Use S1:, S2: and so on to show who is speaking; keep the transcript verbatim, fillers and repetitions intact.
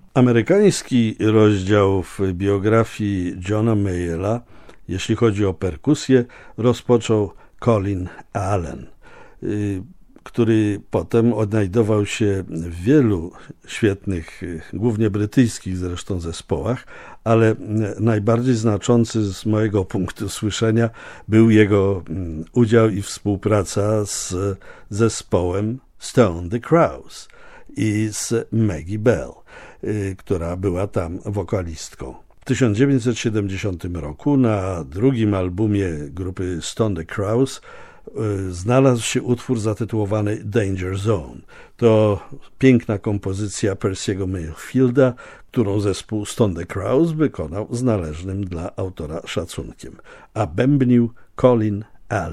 S1: Amerykański rozdział w biografii Johna Mayalla, jeśli chodzi o perkusję, rozpoczął Colin Allen, który potem odnajdował się w wielu świetnych, głównie brytyjskich zresztą zespołach, ale najbardziej znaczący z mojego punktu słyszenia był jego udział i współpraca z zespołem Stone the Crows i z Maggie Bell, która była tam wokalistką. W tysiąc dziewięćset siedemdziesiątym roku na drugim albumie grupy Stone the Crows znalazł się utwór zatytułowany Danger Zone. To piękna kompozycja Percy'ego Mayfielda, którą zespół Stone the Crows wykonał z należnym dla autora szacunkiem, a bębnił Colin